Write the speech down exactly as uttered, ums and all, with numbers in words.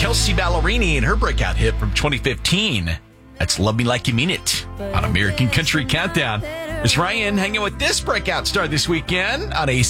Kelsey Ballerini and her breakout hit from twenty fifteen. That's Love Me Like You Mean It on American Country Countdown. It's Ryan hanging with this breakout star this weekend on A